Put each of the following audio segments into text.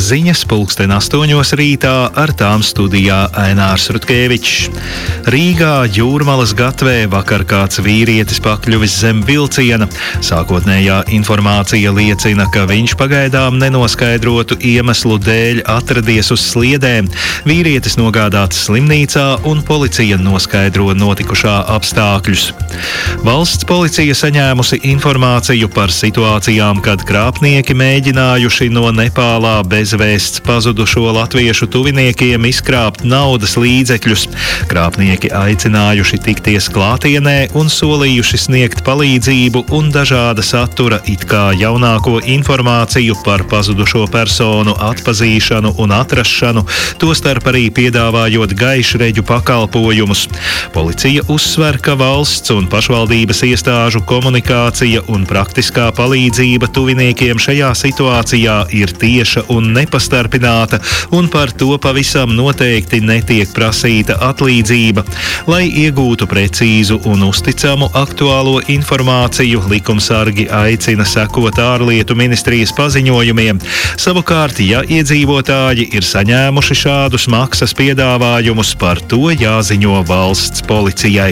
ziņas 8:00 rītā, ar tām studijā Ainārs Rutkevičs. Rīgā Jūrmalas gatvē vakar kāds vīrietis pakļuvis zem vilciena. Sākotnējā informācija liecina, ka viņš pagaidām nenoskaidrotu iemeslu dēļ atradies uz sliedēm. Vīrietis nogādāts slimnīcā un policija noskaidro notikušā apstākļus. Valsts policija saņēmusi informāciju par situācijām, kad krāpnieki mēģinājuši no Nepālā bez vēsts pazudušo latviešu tuviniekiem izkrāpt naudas līdzekļus. Krāpnieki aicinājuši tikties klātienē un solījuši sniegt palīdzību un dažāda satura it kā jaunāko informāciju par pazudušo personu atpazīšanu un atrašanu, tostarp arī piedāvājot gaišreģu pakalpojumus. Policija uzsver, ka valsts un pašvaldības iestāžu komunikācija un praktiskā palīdzība tuviniekiem šajā situācijā ir tieša un nepastarpināta, un par to pavisam noteikti netiek prasīta atlīdzība. Lai iegūtu precīzu un uzticamu aktuālo informāciju, likumsargi aicina sekot ārlietu ministrijas paziņojumiem. Savukārt, ja iedzīvotāji ir saņēmuši šādus maksas piedāvājumus, par to jāziņo valsts policijai.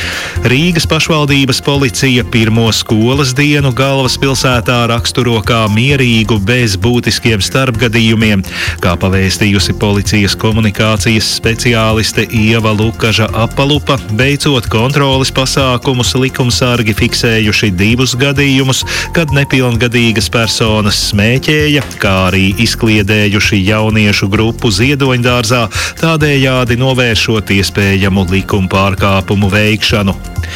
Rīgas pašvaldības policija pirmo skolas dienu galvaspilsētā raksturo kā mierīgu bez būtiskiem starpgadījumiem. Kā pavēstījusi policijas komunikācijas speciāliste Ieva Lukaža Apalupa, veicot kontroles pasākumus, likumsargi fiksējuši 2 gadījumus, kad nepilngadīgas personas smēķēja, kā arī izkliedējuši jauniešu grupu Ziedoņdārzā, tādējādi novēršot iespējamu likuma pārkāpumu veikšanu.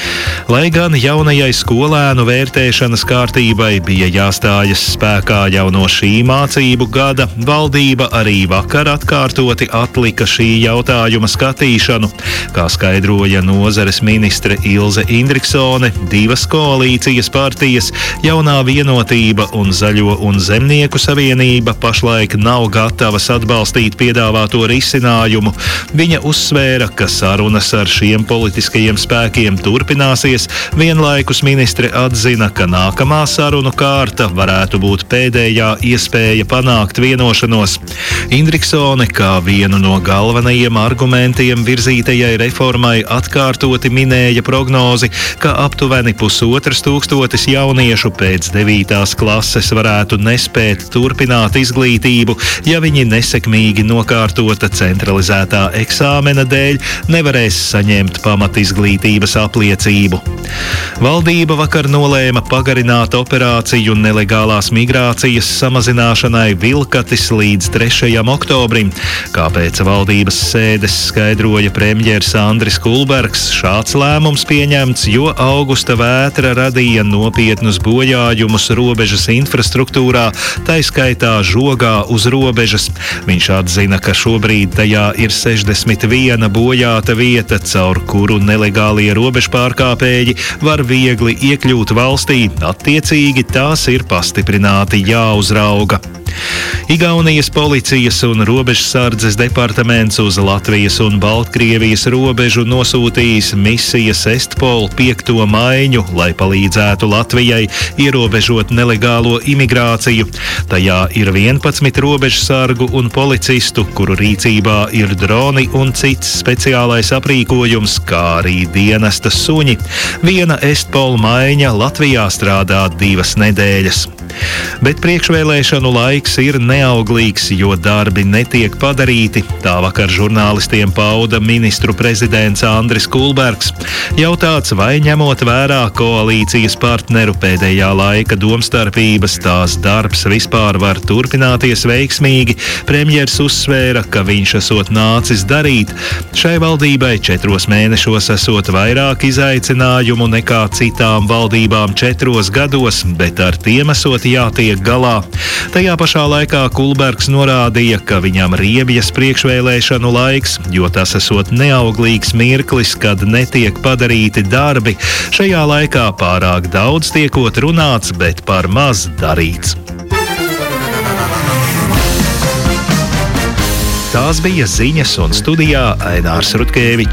Lai gan jaunajai skolēnu vērtēšanas kārtībai bija jāstājas spēkā jau no šī mācību gada, valdība arī vakar atkārtoti atlika šī jautājuma skatīšanu. Kā skaidroja nozares ministre Ilze Indriksone, 2 koalīcijas partijas, Jaunā Vienotība un Zaļo un Zemnieku savienība, pašlaik nav gatavas atbalstīt piedāvāto risinājumu. Viņa uzsvēra, ka sarunas ar šiem politiskajiem spēkiem turpināsies, vienlaikus ministre atzina, ka nākamā sarunu kārta varētu būt pēdējā iespēja panākt vienošanos. Indriksone, kā vienu no galvenajiem argumentiem virzītajai reformai, atkārtoti minēja prognozi, ka aptuveni 1500 jauniešu pēc 9. klases varētu nespēt turpināt izglītību, ja viņi nesekmīgi nokārtota centralizētā eksāmena dēļ nevarēs saņemt pamatizglītības apliecību. Valdība vakar nolēma pagarināt operāciju nelegālās migrācijas samazināšanai Vilkatis līdz 3. oktobrim. Kāpēc valdības sēdes skaidroja premjers Andris Kulbergs, šāds lēmums pieņemts, jo augusta vētra radīja nopietnus bojājumus robežas infrastruktūrā, taiskaitā Žogā uz robežas. Viņš atzina, ka šobrīd tajā ir 61 bojāta vieta, caur kuru nelegālie robežpārkāpēji var viegli iekļūt valstī, attiecīgi tās ir pastiprināti jāuzrauga. Igaunijas policijas un robežsardzes departaments uz Latvijas un Baltkrievijas robežu nosūtījis misijas Estpol 5. maiņu, lai palīdzētu Latvijai ierobežot nelegālo imigrāciju. Tajā ir 11 robežsargu un policistu, kuru rīcībā ir droni un cits speciālais aprīkojums, kā arī dienesta suņi. Viena Estpol maiņa Latvijā strādā 2 nedēļas. Bet priekšvēlēšanu laiks ir neauglīgs, jo darbi netiek padarīti. Tā vakar žurnālistiem pauda ministru prezidents Andris Kulbergs. Jautāts, vai ņemot vērā koalīcijas partneru pēdējā laika domstarpības, tās darbs vispār var turpināties veiksmīgi, premjers uzsvēra, ka viņš esot nācis darīt. Šai valdībai 4 mēnešos esot vairāk izaicinājumu nekā citām valdībām 4 gados, bet ar tiem esot jātiek galā. Tajā pašā laikā Kulbergs norādīja, ka viņam riebjas priekšvēlēšanu laiks, jo tas esot neauglīgs mirklis, kad netiek padarīti darbi. Šajā laikā pārāk daudz tiekot runāts, bet par maz darīts. Tās bija ziņas, un studijā Ainārs Rutkevičs.